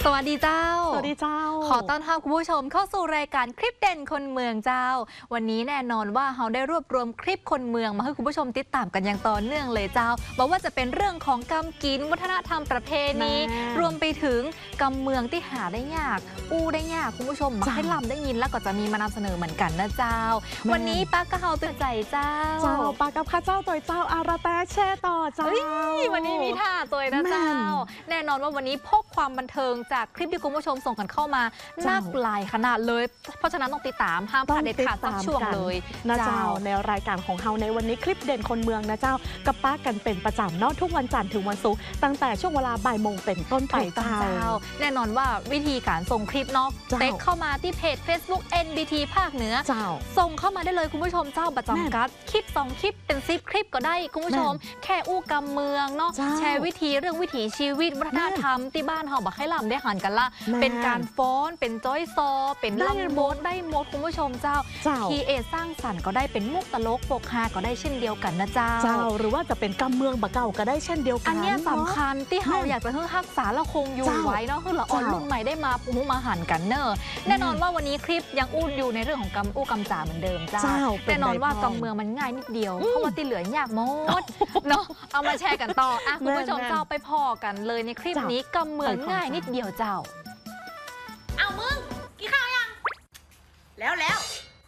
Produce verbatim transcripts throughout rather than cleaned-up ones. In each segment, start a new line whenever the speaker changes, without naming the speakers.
สวัสดีเจ้า
สวัสดีเจ้า
ขอต้อนรับคุณผู้ชมเข้าสู่รายการคลิปเด่นคนเมืองเจ้าวันนี้แน่นอนว่าเราได้รวบรวมคลิปคนเมืองมาให้คุณผู้ชมติดตามกันอย่างต่อเนื่องเลยเจ้าบอกว่าจะเป็นเรื่องของกำกินวัฒนธรรมประเพณีรวมไปถึงกำเมืองที่หาได้ยากอู้ได้ยากคุณผู้ชมมาให้ลำได้ยินแล้วก็จะมีมานำเสนอเหมือนกันนะเจ้าวันนี้ป้าก็เฮาตื่นใจเจ้า
เจ้าป้ากับข้าเจ้าตัวเจ้าอาราแตแช่ต่อเจ้า
วันนี้มีท่าตัวนะเจ้าแน่นอนว่าวันนี้พกความบันเทิงจากคลิปที่คุณผู้ชมส่งกันเข้ามานักหลายขนาดเลยเพราะฉะนั้นต้องติดตามห้ามพลาดเด็ดขาดสักช่วงเลย
นะเจ้าในรายการของเฮาในวันนี้คลิปเด่นคนเมืองนะเจ้ากับป้ากันเป็นประจำเนาะทุกวันจันทร์ถึงวันศุกร์ตั้งแต่ช่วงเวลาบ่ายโมงเป็นต้นไปเจ้า
แน่นอนว่าวิธีการส่งคลิปเนาะเต็กเข้ามาที่เพจ Facebook เอ็น บี ที ภาคเหนือส่งเข้ามาได้เลยคุณผู้ชมเจ้าประจำกัดคลิปสองคลิปเป็นซิปคลิปก็ได้คุณผู้ชมแค่อู้กำเมืองเนาะแชร์วิธีเรื่องวิถีชีวิตวัฒนธรรมที่บ้านเฮาบักให้ลำได้หันกันละเป็นการฟ้อนเป็นจ้อยซอเป็นลำโบสได้หมดคุณผู้ชมเจ้าทีเอสร้างสรรค์ก็ได้เป็นมุกตลกโปกฮาก็ได้เช่นเดียวกันนะเจ้า
เจ้าหรือว่าจะเป็นกำเมืองบะเก่าก็ได้เช่นเดียวกัน
อันนี้สำคัญที่เฮาอยากจะให้รักษาและคงอยู่ไว้เนาะคือละอ่อนรุ่นใหม่ได้มาปูมาหันกันเนอะแน่นอนว่าวันนี้คลิปยังอู้อยู่ในเรื่องของกำอู้กำจ่าเหมือนเดิมเจ้าแน่นอนว่ากำเมืองมันง่ายนิดเดียวเพราะว่าที่เหลือยากหมดเนาะเอามาแชร์กันต่ออ่ะคุณผู้ชมเจ้าไปพอกันเลยในคลิปนี้กำเมืองง่ายนิดเดียวเจ้า
เอามึงกินข้าวยังแล้วแล้ว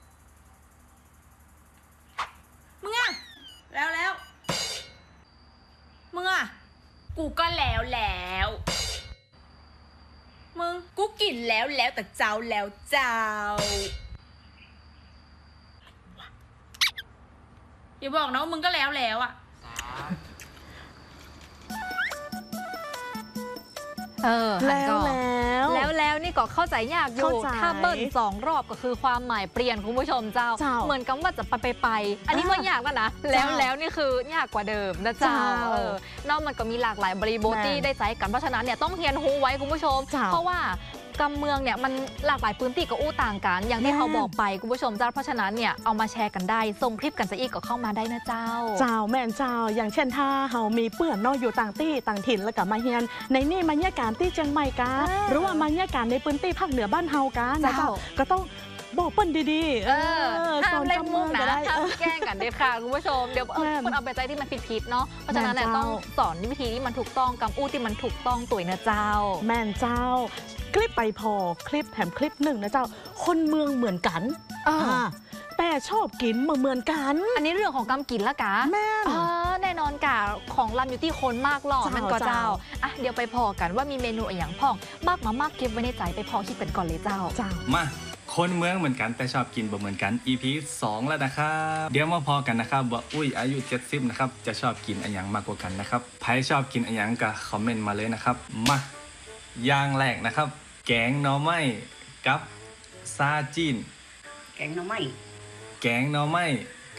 มึงอะแล้วแล้วมึงอะกูก็แล้วแล้วมึงกูกินแล้วแล้วแต่เจ้าแล้วเจ้าอย่าบอกนะว่ามึงก็แล้วแล้วอะ
เออ
แล้วแล้ว
แล้วแล้วนี่ก็เข้าใจยากอยู่ถ้าเบิ้ลสองรอบก็คือความหมายเปลี่ยนคุณผู้ชมเจ้าเหมือนกับว่าจะไปไปไปอันนี้ว่ายากแล้วนะแล้วแล้วนี่คือยากกว่าเดิมนะเจ้าเออนอกมันก็มีหลากหลายบริบทที่ได้ใจกันเพราะฉะนั้นเนี่ยต้องเรียนรู้ไว้คุณผู้ชมเพราะว่ากำเมืองเนี่ยมันหลากหลายพื้นที่ก็อู้ต่างกันอย่างที่เขาบอกไปคุณผู้ชมเจ้าเพราะฉะนั้นเนี่ยเอามาแชร์กันได้ส่งคลิปกันซะอีกก็เข้ามาได้นะเจ้า
เจ้าแม่นเจ้าอย่างเช่นถ้าเฮามีเปื่อนนอกอยู่ต่างที่ต่างถิ่นแล้วก็มาเฮียนในนี่มันยาการที่เชียงใหม่กาหรือว่ามันยาการในพื้นที่ภาคเหนือบ้านเฮากานะเจ้าก็ต้องบอกเปิ้ลดีๆ
เออห้ามเล่นมุกนะห้ามแกล้งกันเด็ดขาดคุณผู้ชมเดี๋ยวคนเอาไปใจที่มันผิดๆเนาะเพราะฉะนั้นเนี่ยต้องสอนวิธีที่มันถูกต้องกำอู้ที่มันถูกต้องตุ๋ยนะเจ้า
แม่นเจ้าคลิปไปพอคลิปแถมคลิปหนึ่งนะเจ้าคนเมืองเหมือนกันแต่ชอบกินเหมือนกัน
อันนี้เรื่องของกำกินละกะ
แม่
แน่นอนกะของลำอยู่ที่คนมากหล่อมันก็เจ้าอ่ะเดี๋ยวไปพอกันว่ามีเมนูอย่างพ่องมากมามากเก็บไว้ในใจไปพอคิดกันก่อนเลยเจ้า
เจ้า
มาคนเมืองเหมือนกันแต่ชอบกินบ่เหมือนกัน อี พี สองแล้วนะครับเดี๋ยวมาพอกันนะครับว่าอุ้ยอายุเจ็ดสิบนะครับจะชอบกินอันยังมากกว่ากันนะครับใครชอบกินอันยังก็คอมเมนต์มาเลยนะครับมาอย่างแรกนะครับแกงหน่อไม้กับซาจีน
แกงหน่อไม้
แกงหน่อไม้